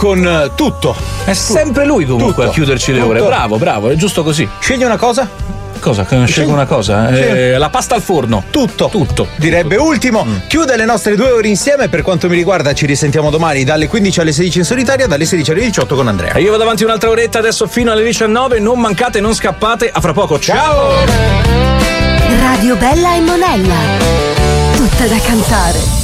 con tutto. È sempre lui comunque Tutto. a chiuderci le Tutto. ore. Bravo, è giusto così. Scegli una cosa? Cosa? Che non scelgo una cosa? Sì. La pasta al forno. Tutto. Direbbe ultimo. Chiude le nostre 2 ore insieme. Per quanto mi riguarda, ci risentiamo domani dalle 15 alle 16 in solitaria, dalle 16 alle 18 con Andrea. E io vado avanti un'altra oretta adesso fino alle 19. Non mancate, non scappate. A fra poco. Ciao! Radio Bella e Monella. Tutta da cantare.